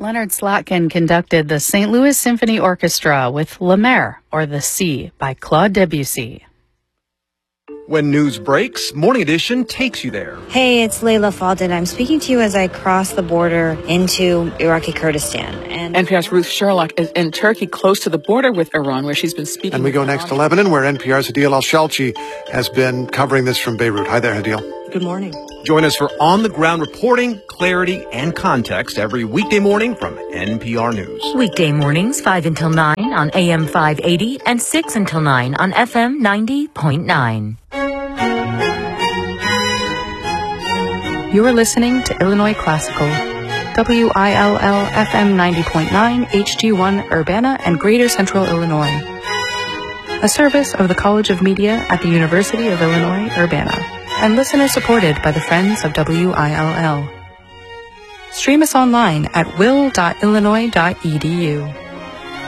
Leonard Slotkin conducted the St. Louis Symphony Orchestra with La Mer, or The Sea, by Claude Debussy. When news breaks, Morning Edition takes you there. Hey, it's Layla Faldin. I'm speaking to you as I cross the border into Iraqi Kurdistan. And NPR's Ruth Sherlock is in Turkey, close to the border with Iran, where she's been speaking. And we go next to Lebanon, where NPR's Hadil Al-Shalchi has been covering this from Beirut. Hi there, Hadil. Good morning. Join us for on-the-ground reporting, clarity, and context every weekday morning from NPR News. Weekday mornings, 5 until 9 on AM 580 and 6 until 9 on FM 90.9. You are listening to Illinois Classical, WILL FM 90.9, HD1 Urbana and Greater Central Illinois. A service of the College of Media at the University of Illinois, Urbana, and listener supported by the Friends of WILL. Stream us online at will.illinois.edu.